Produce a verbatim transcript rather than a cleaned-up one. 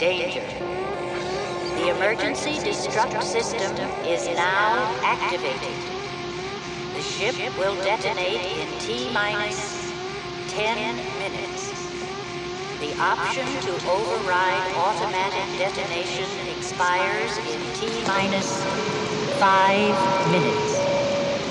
Danger. The emergency destruct system is now activated. The ship will detonate in T-minus ten minutes. The option to override automatic detonation expires in T-minus five minutes.